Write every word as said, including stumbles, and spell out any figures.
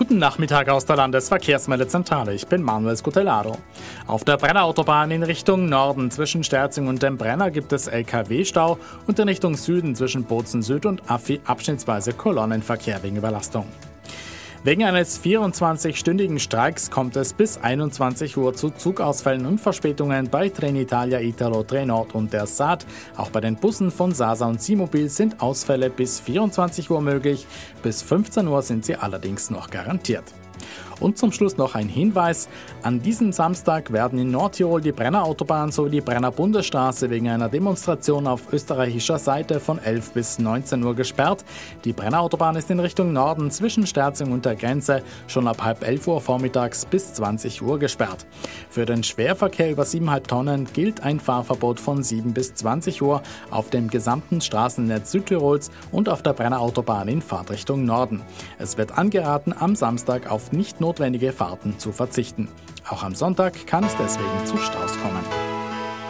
Guten Nachmittag aus der Landesverkehrsmeldezentrale. Ich bin Manuel Scutellaro. Auf der Brennerautobahn in Richtung Norden zwischen Sterzing und dem Brenner gibt es L K W-Stau und in Richtung Süden zwischen Bozen Süd und Affi abschnittsweise Kolonnenverkehr wegen Überlastung. Wegen eines vierundzwanzig-stündigen Streiks kommt es bis einundzwanzig Uhr zu Zugausfällen und Verspätungen bei Trenitalia, Italo, Trenord und der Saat. Auch bei den Bussen von Sasa und Simobil sind Ausfälle bis vierundzwanzig Uhr möglich. Bis fünfzehn Uhr sind sie allerdings noch garantiert. Und zum Schluss noch ein Hinweis. An diesem Samstag werden in Nordtirol die Brennerautobahn sowie die Brenner Bundesstraße wegen einer Demonstration auf österreichischer Seite von elf bis neunzehn Uhr gesperrt. Die Brennerautobahn ist in Richtung Norden zwischen Sterzing und der Grenze schon ab halb elf Uhr vormittags bis zwanzig Uhr gesperrt. Für den Schwerverkehr über sieben Komma fünf Tonnen gilt ein Fahrverbot von sieben bis zwanzig Uhr auf dem gesamten Straßennetz Südtirols und auf der Brennerautobahn in Fahrtrichtung Norden. Es wird angeraten, am Samstag auf nicht notwendige Fahrten zu verzichten. Auch am Sonntag kann es deswegen zu Staus kommen.